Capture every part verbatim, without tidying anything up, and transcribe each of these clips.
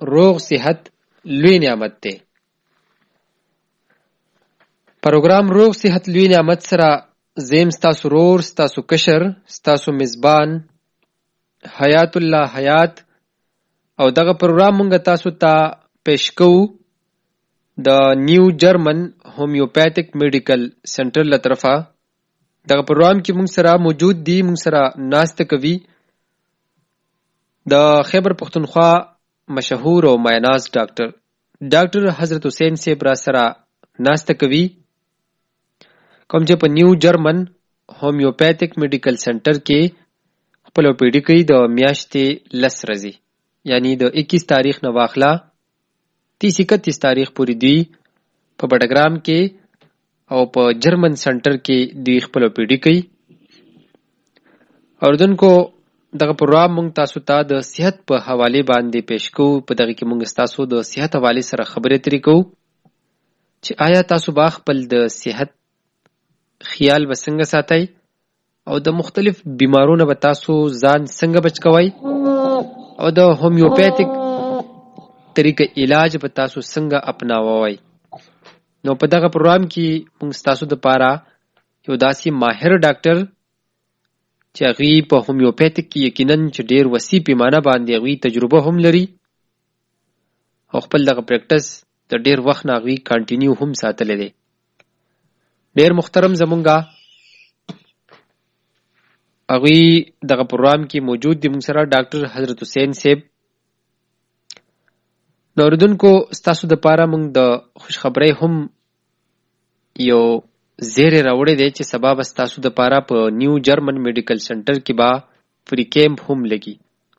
روغ صحت لوی نعمت دی. پروګرام روغ صحت لوی نعمت سره زم ستاسو رور ستاسو کشر ستاسو میزبان حیات الله حیات او دغه پروګرام مونږ تاسو ته پېښ کوو د نیو جرمن هومیوپیتھک میډیکل سنټر له طرفه. دغه پروګرام کې مونږ سره موجود دي، مونږ سره ناسته کوي د خیبر پختونخوا مشهور او مایناز ډاکټر ډاکټر حضرت حسین صاحب را سره ناسته کوي، کوم چې په نیو جرمن هومیوپیتھک میډیکل سنټر کې خپل پیډي کوي د میاشتې لس ورځې، یعنی د اکیس تاریخ نه واخلا تیس اکتیس تاریخ پورې دی په بډګرام کې او په جرمن سنټر کې دی خپل پیډي کوي. اوردونکو دغه پروګرام مونږ تاسو ته د صحت په حواله باندې پېښ کوو. په دغه کې مونږ تاسو د صحت حواله سره خبرې ترې کوو چې آیا تاسو با خپل د صحت خیال وسنګ ساتي او د مختلف بیمارونو به تاسو ځان څنګه بچ کوئ او د هومیوپیتھک طریقه علاج به تاسو څنګه اپناوئ. نو په دغه پروګرام کې موږ تاسو د پاره یو داسې ماهر ډاکټر چې هغه په هومیوپیتھک کې یقینا چې ډیر وسیع پیمانه باندې هغه تجربه هم لري او خپل دغه پریکټس د ډیر وخت نه هغه کنټینیو هم ساتل دي. ډیر محترم زمونږه هغه دغه پروګرام کې موجود دي موږ سره ډاکټر حضرت حسین صاحب. نوردونکو ستاسو د پاره موږ د خوشخبری هم یو زیره راوړی دی چې سبب ستاسو د پاره په نیو جرمن میډیکل سنټر کې با فری کیمپ هم لګي.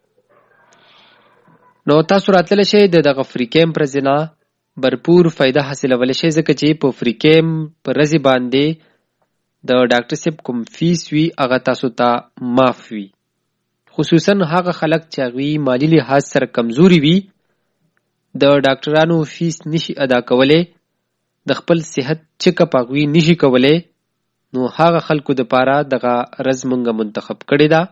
نو تاسو راتللی شئ د دغه فری کیمپ رزنا برپور فائدہ حاصلولی شئ، ځکه چې په فری کیمپ پر رزي باندې د ډاکټر صاحب کوم فیس وی هغه تاسو ته معاف وي، خصوصا هغه خلک چې هغوی مالی لحاظ سره کمزوري وي د ډاکټرانو فیس نشي ادا کولی، د خپل صحت چیک اپ هغوی نشي کولی، نو هغه خلکو د پاره دغه رز مونږه منتخب کړی ده.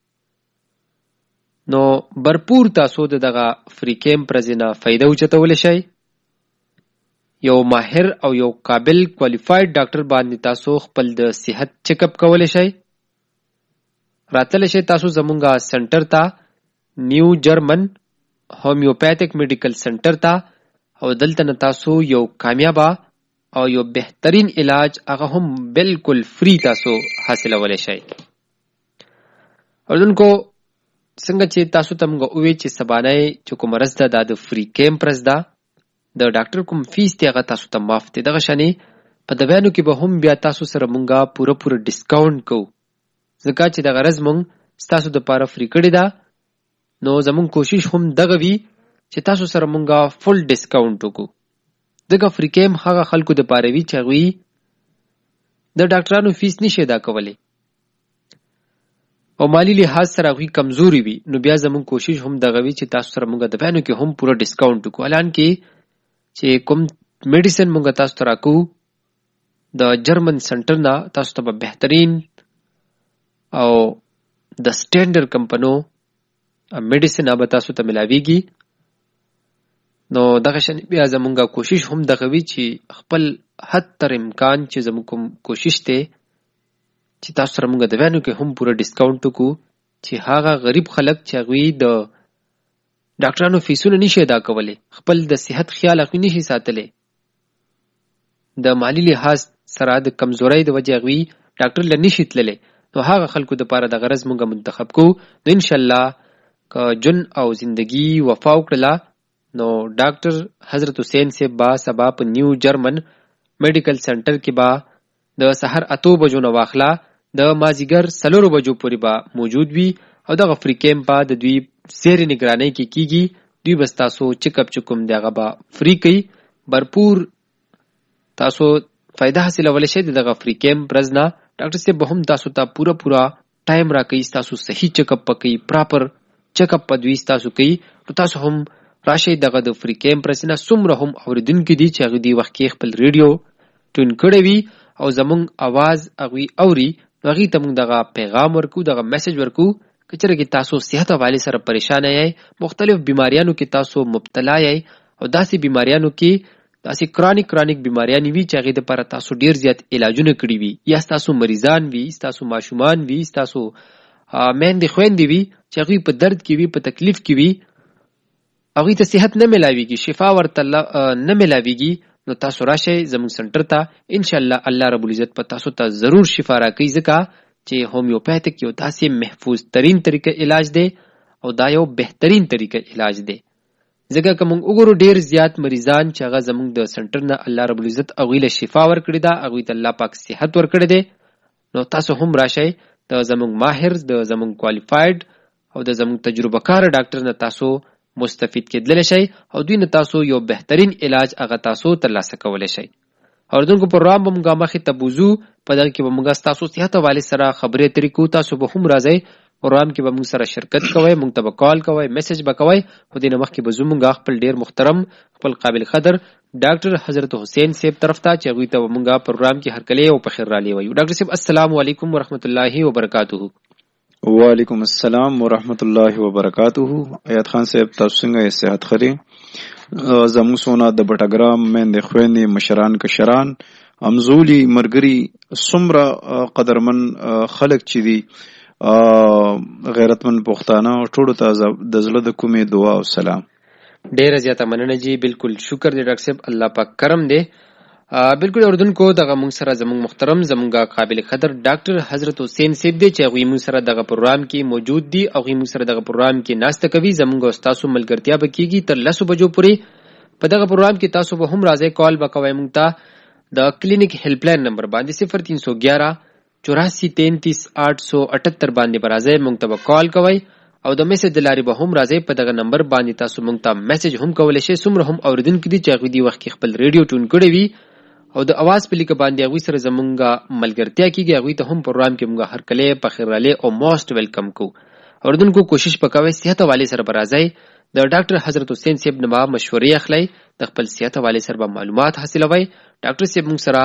نو برپور تاسو د دغه فری کیمپ رزنه فائدہ اوچتولی شئ. یو ماهر او یو قابل کوالیفاید ډاکټر باندې تاسو خپل د صحت چیک اپ کولی شئ. راتللی شئ تاسو زمونږه سنټر ته نیو جرمن هومیوپیتھک میډیکل سنټر ته او دلته نه تاسو یو کامیابه او یو بهترین علاج هغه هم بالکل فری تاسو حاصلولی شئ. اوردونکو څنګه چې تاسو ته موږ ووی چې سبانه چې کوم رز ده دا د فری کیمپ رز ده، د ډاکټر کوم فیس دی هغه تاسو ته معاف دی. دغه شانې په دغانو کې به هم بیا تاسو سره مونږه پوره پوره ډیسکاونټ کوو، ځکه چې دغه رز مونږ ستاسو د پاره فری کړی ده. نو زمونږ کوشش هم دغه وي چې تاسو سره مونږه فل ډیسکاونټ وکړو. دغه فری کیمپ هغه خلکو د پاره وي چې هغوی د ډاکټرانو فیس نشي ادا کولی او مالی لحاظ سره هغوی کمزوري وي، نو بیا زمونږ کوشش هم دغه وي چې تاسو سره مونږه د بیانو کې هم پوره ډیسکاونټ وکړو. الان کې چې کوم میډیسن مونږه تاسو ته راکو د جرمن سنټر نه تاسو ته به بهترین او د سټینډرډ کمپنو میډیسن به تاسو ته ملاویږي. نو دغه شان بیا زمونږه کوشش هم دغه وي چې خپل حد تر امکان چې زموږ کوم کوشش دی چې تاسو سره مونږه د بیانو کې هم پوره ډیسکاونټ وکړو چې هغه غریب خلک چې هغوی د ډاکټرانو فیسونه نشي ادا کولی، خپل د صحت خیال هغوی نشي ساتلی، د مالی لحاظ سره د کمزورۍ د وجې هغوی ډاکټر له نشي تللی، نو هغه خلکو د پاره د غرض مونږه منتخب کوو. نو انشاءالله که جن او زندگی وفا وکړله نو ډاکټر حضرت حسین صاحب با سبا په نیو جرمن میډیکل سنټر کې با د سحر اتو بجو نه واخلا د مازیګر څلورو بجو پورې با موجود وي او دغه فری کیمپ با د دوی زیر نگرانی کې کیږي. دوی بس تاسو چیک اپ چکم دغه با فری کوي، برپور تاسو فائدہ حاصلولی شئ دغه فری کیمپ رزنا. ډاکټر صاحب هم تاسو ته پورا پورا ټایم راکوي، تاسو صحیح چیک اپ کوي، پراپر چیک اپ په دوی تاسو کوي. نو تاسو هم راشئ دغه د فری کیمپ رزنا. څومره هم اوریدونکي دي چې هغه دی وخت کې خپل ریډیو ټون کړی وي او زمونږ आवाज هغوی اوري، نو هغوی ته موږ دغه پیغام ورکو، دغه میسج ورکو کچره کې تاسو صحت حواله سره پریشان یې، مختلف بیماریانو کې تاسو مبتلا یې او داسې بیماریانو کې داسې کرونیک کرونیک بیماریان وي چې هغه د لپاره تاسو ډیر زیات علاجونه کړی وي، یا تاسو مریضان وي، تاسو ماشومان وي، تاسو مېندې خويندې وي چې هغه په درد کې وي، په تکلیف کې وي، هغه ته صحت نه ملاويږي، شفا ورته نه ملاويږي، نو تاسو راشئ زموږ سنټر ته، ان شاء الله الله رب العزت په تاسو ته ضرور شفا راکړي، ځکه چې هومیوپیتھک یو داسې محفوظ ترین طریقه علاج دی او دا یو بهترین طریقه علاج دی. ځکه کوم وګورو ډیر زیات مریضان چې هغه زموږ د سنټر نه الله رب العزت هغه له شفا ورکړي دا، هغه ته الله پاک صحت ورکړي دی، نو تاسو هم راشئ د زموږ ماهر د زموږ کوالیفاید او د زموږ تجربه کار ډاکټر نه تاسو مستفید کېدل شئ او دوی نه تاسو یو بهترین علاج هغه تاسو ترلاسه کولای شئ. اوردونکو پروګرام به موږ مخې ته بوزو، په دغه کې به موږ تاسو صحت حواله سره خبرې اترې کوو، تاسو به هم راځئ پروګرام کې به موږ سره شرکت کوئ، موږ ته به کال کوئ، میسج به کوئ، خو دې نه مخکې به زموږ خپل ډیر محترم خپل قابل قدر ډاکټر حضرت حسین صاحب طرف ته چې هغوی ته به موږ پروګرام کې هرکلی او په خیر رالی وایو. ډاکټر صاحب السلام علیکم ورحمت الله وبرکاته. وعلیکم السلام ورحمت الله وبرکاته. ایاد خان صاحب تاسو څنګه صحت خري؟ زموږ سونا د بټګرام مېندې خويندې مشران کشران امزولي مرګري سمره قدرمن خلق چې دي غیرتمن پښتانه ټولو ته د زړه د کومې دعا او سلام. ډیره زیاته مننه جی، بالکل شکر دی ډاکټر صاحب، الله پاک کرم دی. بالکل اردوونکو دغه موږ سره زموږ محترم زموږ قابل قدر ډاکټر حضرت حسین صاحب دی چې هغوی موږ سره دغه پروګرام کې موجود دي او هغوی موږ سره دغه پروګرام کې ناسته کوي. زموږ او ستاسو ملګرتیا به کېږي تر لسو بجو پورې. په دغه پروګرام کې تاسو به هم راځئ، کال به کوئ موږ ته د کلینک هیلپ لاین نمبر باندې صفر تین سو گیارہ چوراسی تینتیس آٹھ سو اٹھتر باندې به راځئ، موږ ته به کال کوئ او د میسج د لارې به هم راځئ. په دغه نمبر باندې تاسو موږ ته میسج هم کولی شئ. څومره هم اورېدونکي دي چې هغوی دې وخت کې خپل ریډیو ټون کړی وي او د اواز په لیکه باندې هغوی سره زمونږ ملګرتیا کېږي، هغوی ته هم پروګرام کې موږ هرکلی په خیر رالی او موسټ ویلکم کوو. اورېدونکو کوشش به کوئ صحت حوالې سره به راځئ، د ډاکټر حضرت حسین صاحب نه به مشورې اخلئ، د خپل صحت حوالې سره به معلومات حاصلوئ. ډاکټر صاحب موږ سره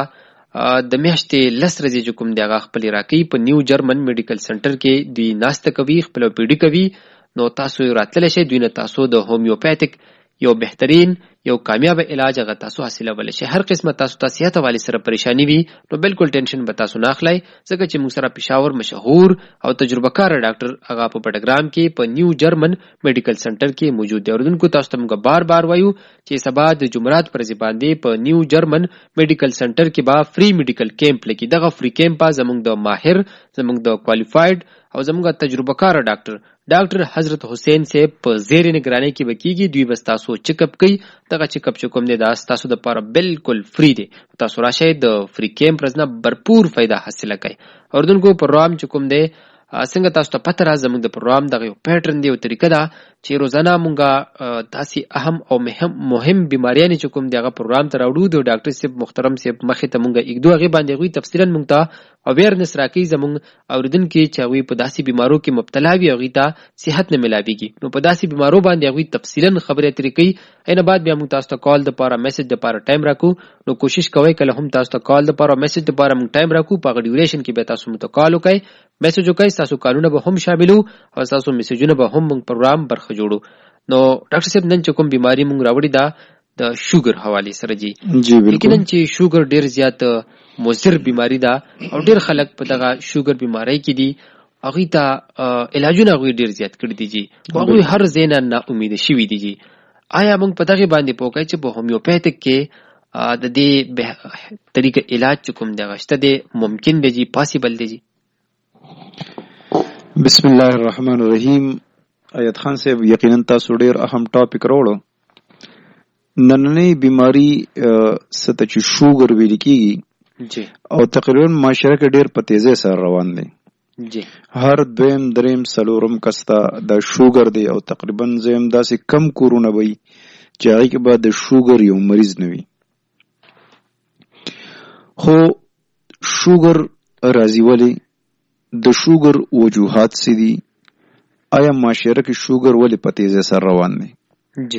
د میاشتې لس ورځې چې کوم دی هغه خپلې راکوي په نیو جرمن میډیکل سنټر کې دوی ناسته کوي، خپل پی ډي کوي، نو تاسو راتللی شئ، دوی نه تاسو د هومیوپیتھک یو بهترین یو کامیاب علاج هغه تاسو حاصلولی شئ. هر قسمه تاسو ته صحت حوالې سره پریشانی وي نو بالکل ټینشن به تاسو نه اخلئ، ځکه چې موږ سره پېښور مشهور او تجربه کار ډاکټر هغه په بټګرام کې په نیو جرمن میډیکل سنټر کې موجود دی. اورېدونکو تاسو ته موږ بار بار وایو چې سبا د جمعرات پر ورځې باندې په نیو جرمن میډیکل سنټر کې به فری میډیکل کیمپ لګي. دغه فری کیمپ به زموږ د ماهر زموږ د کوالیفاید او زموږ تجربه کار ډاکټر ډاکټر حضرت حسین صاحب په زیر نگرانی کې بکیږي. دوی بس تاسو چیک اپ کوي، دغه چیک اپ چې کوم دی دا تاسو د لپاره بالکل فری دی، تاسو راشئ د فری کیمپ رزنه भरपूर فائدہ حاصل کړئ. اردوونکو پروګرام چې کوم دی څنګه تاسو ته پته را زموږ د پروګرام دغه یو پیټرن دی او طریقه ده چې روزانه مونږه داسې اهم او مهم مهم بیماریانې چې کوم دی هغه پروګرام ته راوړو. د ډاکټر صاحب محترم صاحب مخې ته مونږه یک دوه هغې باندې هغوی تفصیلا مونږ ته اویرنس راکوي، زمونږ اورېدونکي چې هغوی په داسې بیمارو کې مبتلا وي هغوی ته صحت نه ملاویږي، نو په داسې بیمارو باندې هغوی تفصیلا خبرې اترې کوي. اینه بعد بیا مونږ تاسو ته کال دپاره میسج دپاره ټایم راکو، نو کوشش کوئ کله هم تاسو ته کال دپاره میسج دپاره مونږ ټایم راکو، په هغه ډیوریشن کې بیا تاسو مونږ ته کال وکئ، میسج وکئ، ستاسو کالونه به هم شاملو او ستاسو میسجونه به هم مونږ پروګرام برخه جوړو. نو ډاکټر صاحب نن چې کوم بیماری مونږ راوړې ده د شوګر حوالې سره جی جی بالکل یقینا چې شوګر ډیر زیات مضر بیماری ده او ډیر خلک په دغه شوګر بیماری کې دي، هغوی ته علاجونه هغوی ډیر زیات کړي دي جی، هغوی هر ځای نه نا امیده شوي دي جی. آیا موږ په دغې باندې پوه کړئ چې په هومیوپیتھک کې د دې طریقه علاج چې کوم دی هغه شته دی، ممکن دی جی، پاسیبل دی جی؟ بسم الله الرحمن الرحیم. ایت خان صاحب یقینا تاسو ډیر اهم ټاپک راوړو. نننۍ بیماری څه چې شوګر ویل کیږي جی او تقریبا معاشره کې ډیر په تیزی سره روان دی جی، هر دویم دریم څلورم کس ته د شوګر دی او تقریبا زم داسې کم کورونه وي چې هغې کې به د شوګر یو مریض نه وي. خو شوګر راځي ولې؟ د شوګر وجوهات څه دي؟ آیا معاشره کې شوګر ولې په تیزی سره روان دی؟ جی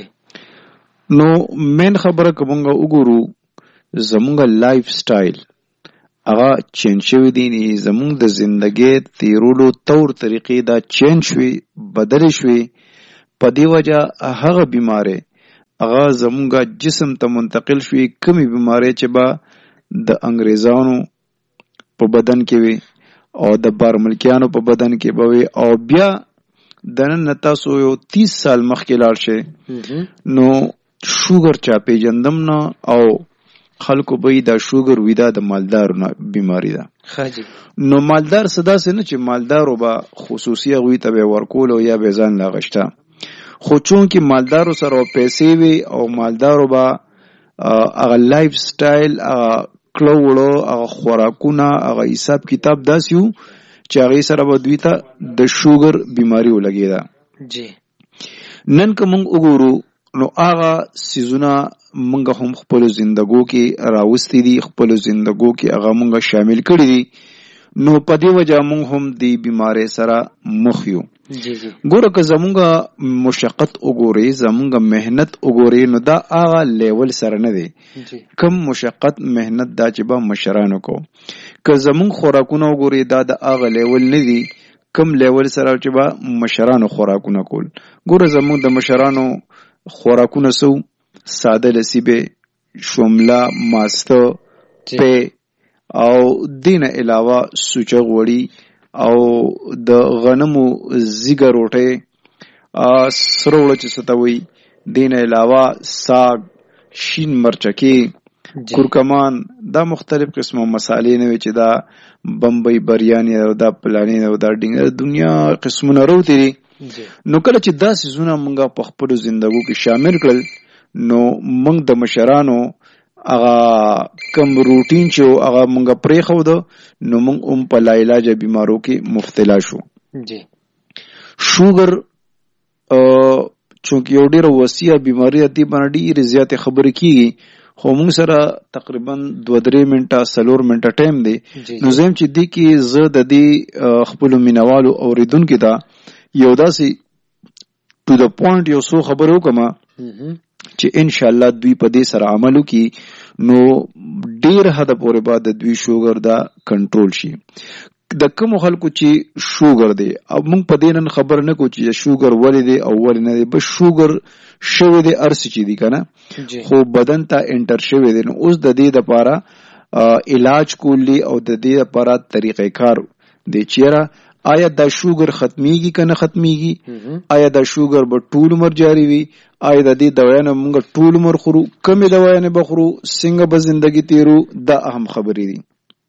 نو مین خبره که مونږ وګورو زمونږ لایف سټایل هغه چینج شوی دی. زمونږ د زندګۍ تیرولو طور طریقې دا چینج شوی، بدل شوی. په دې وجه هغه بیماری هغه زمونږ جسم ته منتقل شوی، کمی بیماری چې به د انګریزانو په بدن کې وي او د بارملکیانو په بدن کې به وي، او بیا د نن تاسو یو تیس سال مخکې لاړ شئ نو شوګر چا پیژندم نه، او خلکو به دا شوګر وي دا د مالدارو نه بیماری ده. نو مالدار صدا سه نه چې مالدارو به خصوصي هغوی ته به ورکول او یا به ځان لا غشته، خو چون کې مالدارو سره پیسې وي او مالدارو به هغه لایف سټایل، هغه کلو وړو، هغه خوراکونه، هغه حساب کتاب داسې وو چې هغې سره به دوی ته د شوګر بیماری ولګېده. نن که موږ وګورو نو هغه څیزونه موږ هم خپلو زندګو کې راوستي دي، خپلو زندګو کې هغه موږ شامل کړي دي، نو په دې وجه موږ هم د بیماری سره مخ یو. ګوره که زمونږ مشقت وګورئ، زمونږ مهنت وګورئ، نو دا هغه لیول سره نه دی. کم مشقت مهنت دا چې به مشرانو کو. که زمونږ خوراکونه وګورئ دا د هغه لیول نه دی کم لیول سره چې به مشرانو خوراکونه کول. ګوره زمونږ د مشرانو خوراکونه سو ساده لسیبه، شومله، ماسته، پی او دین علاوه سوچه غوړي او د غنمو زیګه روټه، سره وړه چې ستوي، دین علاوه ساگ، شین مرچکی، کورکمان، دا مختلف قسمه مسالې نه وي چې دا بمبئی بریانی او دا پلانی او دا ډینګر دنیا قسمونه روتی دي. نو کله چې دا سيزونه مونږه په خپل زندګو کې شامل کړل نو مونږ د مشرانو هغه کم روټین چې هغه مونږه پرې خو دو نو مونږ هم په لا علاج بیمارو کې مبتلا شو. جی شوګر چونکه یو ډیره وسیع بیماری دی باندې ډیره زیاته خبرې کیږي، خو موږ سره تقریبا دوه درې منټه څلور منټه ټایم دی. نو زم چې دی کې زه د دې خپل مینوالو اوریدونکو ته یو داسې ټو د پوینټ یو څو خبرو کومه چې ان شاء الله دوی په دې سره عمل وکړي نو ډیر حد پورې بعد د دوی شوګر دا کنټرول شي. د کوم خلکو چې شوګر دی او موږ په دې نن خبر نه کو چې شوګر ولې دی او ولې نه دی، بس شوګر شوی دی ارس چې دی کنه خو بدن ته انټر شوی دی. نو اوس د دې لپاره علاج کولی او د دې لپاره طریقې کار دی چیرې آیا دا شوګر ختميږي کنه ختميږي، آیا دا شوګر به ټول عمر جاری وي، آیا د دې دوايانه موږ ټول عمر خورو، کمې دوايانه بخورو، څنګه به ژوندۍ تیرو، دا اهم خبرې دي.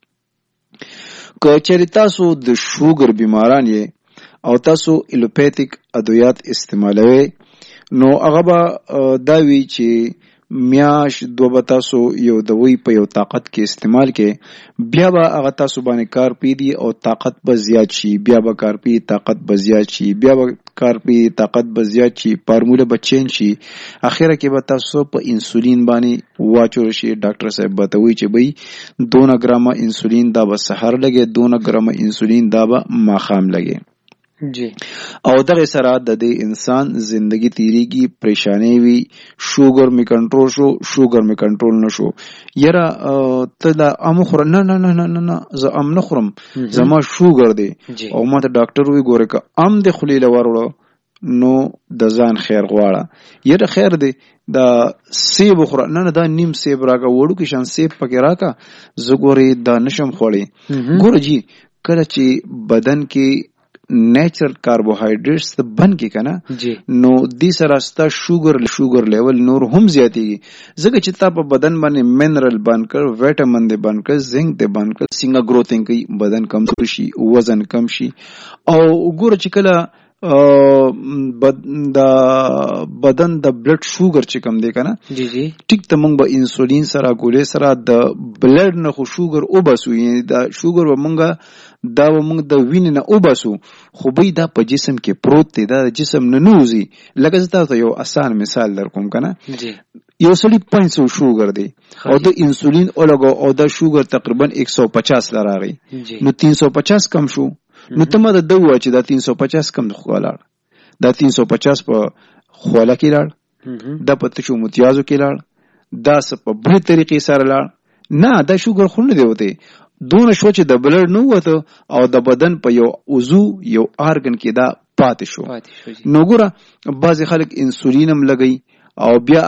که چېرې تاسو د شوګر بیماران یې او تاسو الوپیتیک ادویات استعمالوي نو هغه به دا وی چې میاش دو به تاسو یو دوی په یو طاقت کې استعمال کې بیا به هغه تاسو باندې کار پیدي او طاقت به زیات شي، بیا به کار پی طاقت به زیات شي، بیا به کار پی طاقت به زیات شي، فارموله به چینج شي، اخره کې به تاسو په انسولین باندې واچول شي. ډاکټر صاحب به ته وی چې بھئی دو ګرام انسولین دا به سحر لګي، دو ګرام انسولین دا به ماخام لګي. جی او دغه سره د دې انسان زندگی تیریږي، پریشانی وي، شوګر می کنټرول شو، شوګر می کنټرول نشو، یره ته دا ام خور نه نه نه نه نه زه ام نه خورم زما شوګر دی او ما ته ډاکټر وی ګوره که ام د خلیل ورړو نو د ځان خیر غواړه، یره خیر دی دا سیب خور نه نه دا نیم سیب راکا وړو کې شان سیب پکې راکا زه ګورې دا نشم خوړې. ګوره جی کله چې بدن کې نیچرل کاربوهایډریټس ته بن کې کنه نو دې سره ستا شوګر شوګر لیول نور هم زیاتېږي، ځکه چې تا په بدن باندې منرل بن کړ، ویټامین دې بن کړ، زنک دې بن کړ، څنګه گروتینګ کوي، بدن کمزور شي، وزن کم شي. او وګوره چې کله دا بدن د بلډ شوګر چې کم دی کنه جی جی ټیک ته موږ به انسولین سره ګولې سره د بلډ نه خو شوګر او بسو، یعنی دا شوګر به موږ دا به موږ د وینې نه او بسو، خو به دا په جسم کې پروت دی، دا جسم نه نوزي. لکه زه تاسو یو آسان مثال در کوم کنه جی یو سړی پنځه سوه شوګر دی او د انسولین اولګو او دا شوګر تقریبا یک سو پچاس لراغی نو تین سو پچاس کم شو، نو ته ما د دوه چې دا تین سو پچاس کم خوالاړ، دا تین سو پچاس په خواله کې لاړ، دا په تشو متیازو کې لاړ، دا څه په بل طریقې سره لاړ، نه دا شوګر خو نه دی وته دونه شو چې د بلډ نه وته او د بدن په یو عضو یو ارګن کې دا پاتې شو. نو ګوره بعضې خلک انسولین هم لګوي او بیا